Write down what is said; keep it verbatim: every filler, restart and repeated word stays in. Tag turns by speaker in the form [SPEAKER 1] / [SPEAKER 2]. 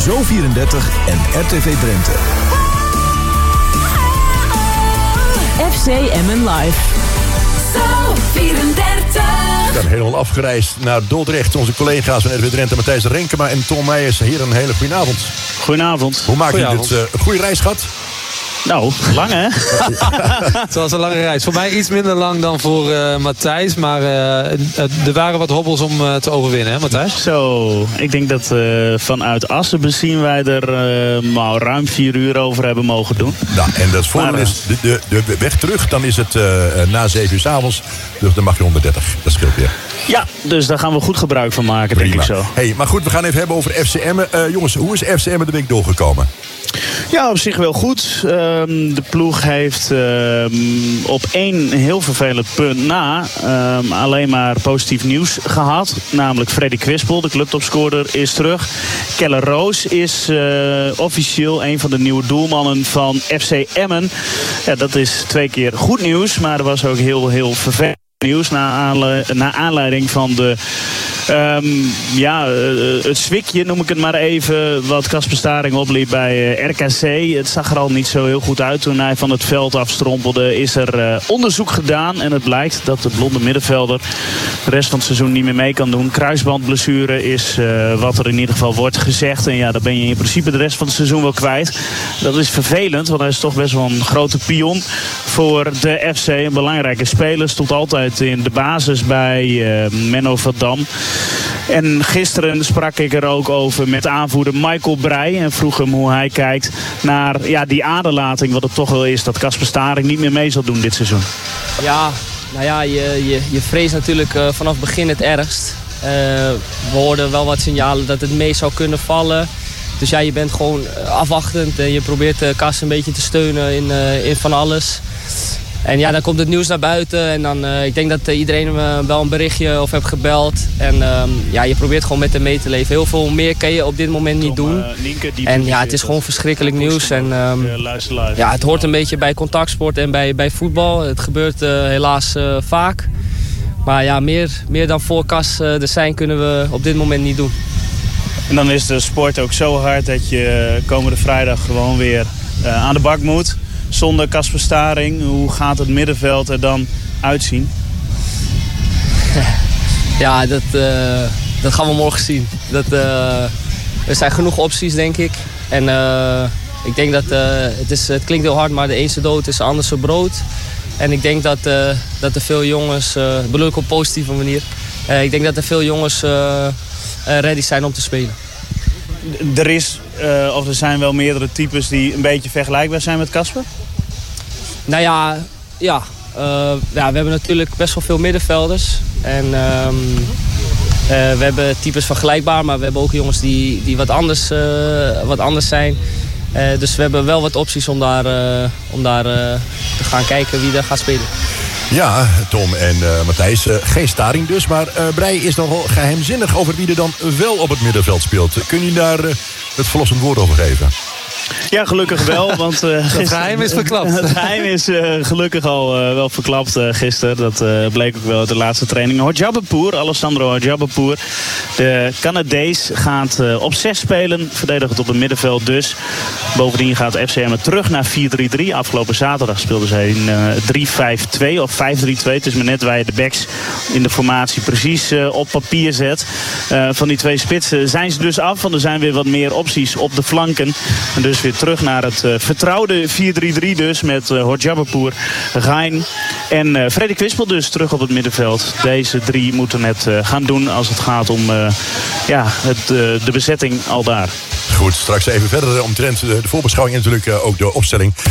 [SPEAKER 1] Zo vierendertig en R T V Drenthe.
[SPEAKER 2] F C Emmen Live. Zo vierendertig.
[SPEAKER 3] Dan helemaal afgereisd naar Dordrecht. Onze collega's van R T V Drenthe, Matthijs Renkema en Tom Meijers. Hier een hele goede avond.
[SPEAKER 4] Goedenavond.
[SPEAKER 3] Hoe maak je dit? Uh, een goede reis gehad?
[SPEAKER 4] Nou, lang hè?
[SPEAKER 5] Het was een lange reis. Voor mij iets minder lang dan voor uh, Matthijs. Maar uh, er waren wat hobbels om uh, te overwinnen, hè Matthijs?
[SPEAKER 4] Zo, ik denk dat uh, vanuit Assen bezien wij er uh, maar ruim vier uur over hebben mogen doen.
[SPEAKER 3] Nou, en dat voordeel is, de, de, de weg terug, dan is het uh, na zeven uur 's avonds. Dus dan mag je honderddertig. Dat scheelt weer.
[SPEAKER 4] Ja, dus daar gaan we goed gebruik van maken,
[SPEAKER 3] Prima.
[SPEAKER 4] denk ik zo.
[SPEAKER 3] Hey, maar goed, we gaan even hebben over F C Emmen. Uh, jongens, hoe is F C Emmen de week doorgekomen?
[SPEAKER 4] Ja, op zich wel goed. Um, de ploeg heeft um, op één heel vervelend punt na um, alleen maar positief nieuws gehad. Namelijk Freddy Kwispel, de clubtopscorer, is terug. Keller Roos is uh, officieel een van de nieuwe doelmannen van F C Emmen. Ja, dat is twee keer goed nieuws, maar er was ook heel, heel vervelend nieuws na, aanle- na aanleiding van de Um, ja, uh, het zwikje, noem ik het maar even, wat Casper Staring opliep bij uh, R K C. Het zag er al niet zo heel goed uit toen hij van het veld afstrompelde. Is er uh, onderzoek gedaan en het blijkt dat de blonde middenvelder de rest van het seizoen niet meer mee kan doen. Kruisbandblessure is uh, wat er in ieder geval wordt gezegd. En ja, dan ben je in principe de rest van het seizoen wel kwijt. Dat is vervelend, want hij is toch best wel een grote pion voor de F C. Een belangrijke speler, stond altijd in de basis bij uh, Menno van Dam. En gisteren sprak ik er ook over met aanvoerder Michael Breij. En vroeg hem hoe hij kijkt naar ja, die aderlating. Wat het toch wel is dat Casper Staring niet meer mee zal doen dit seizoen.
[SPEAKER 6] Ja, nou ja, je, je, je vreest natuurlijk uh, vanaf het begin het ergst. Uh, we hoorden wel wat signalen dat het mee zou kunnen vallen. Dus ja, je bent gewoon afwachtend. En je probeert uh, Cas een beetje te steunen in, uh, in van alles. En ja, dan komt het nieuws naar buiten en dan, uh, ik denk dat uh, iedereen hem uh, wel een berichtje of heeft gebeld. En uh, ja, je probeert gewoon met hem mee te leven. Heel veel meer kan je op dit moment niet doen. Uh, Nienke, en ja, het is gewoon verschrikkelijk nieuws. En um, ja, het hoort een beetje bij contactsport en bij, bij voetbal. Het gebeurt uh, helaas uh, vaak. Maar ja, meer, meer dan voor Cas uh, er zijn kunnen we op dit moment niet doen.
[SPEAKER 4] En dan is de sport ook zo hard dat je komende vrijdag gewoon weer uh, aan de bak moet. Zonder Casper Staring, hoe gaat het middenveld er dan uitzien?
[SPEAKER 6] Ja, dat, uh, dat gaan we morgen zien. Dat, uh, er zijn genoeg opties, denk ik. En uh, ik denk dat, uh, het, is, het klinkt heel hard, maar de ene dood is de andere brood. En ik denk dat, uh, dat er veel jongens, uh, dat bedoel ik op een positieve manier. Uh, ik denk dat er veel jongens uh, uh, ready zijn om te spelen.
[SPEAKER 4] Er is, uh, of er zijn wel meerdere types die een beetje vergelijkbaar zijn met Casper?
[SPEAKER 6] Nou ja, ja, uh, ja, we hebben natuurlijk best wel veel middenvelders. En um, uh, we hebben types vergelijkbaar, maar we hebben ook jongens die, die wat, anders, uh, wat anders zijn. Uh, dus we hebben wel wat opties om daar, uh, om daar uh, te gaan kijken wie er gaat spelen.
[SPEAKER 3] Ja, Tom en uh, Matthijs, uh, geen Staring dus. Maar uh, Breij is nogal geheimzinnig over wie er dan wel op het middenveld speelt. Kun je daar uh, het verlossend woord over geven?
[SPEAKER 4] Ja, gelukkig wel. Want, uh,
[SPEAKER 5] het geheim is verklapt.
[SPEAKER 4] Het geheim is uh, gelukkig al uh, wel verklapt uh, gisteren. Dat uh, bleek ook wel uit de laatste training. Hojabapour, Alessandro Hojabapour, de Canadees, gaat uh, op zes spelen. Verdedigend op het middenveld dus. Bovendien gaat F C Emmen terug naar vier drie drie. Afgelopen zaterdag speelden zij in uh, drie vijf twee of vijf drie twee. Het is maar net waar je de backs in de formatie precies uh, op papier zet. Uh, van die twee spitsen zijn ze dus af. Want er zijn weer wat meer opties op de flanken. En dus weer terug naar het uh, vertrouwde vier drie drie dus. Met uh, Hojabapour, Gain en uh, Freddy Kwispel dus terug op het middenveld. Deze drie moeten het uh, gaan doen als het gaat om uh, ja, het, uh, de bezetting al daar.
[SPEAKER 3] Goed, straks even verder omtrent de, de voorbeschouwing en natuurlijk uh, ook de opstelling.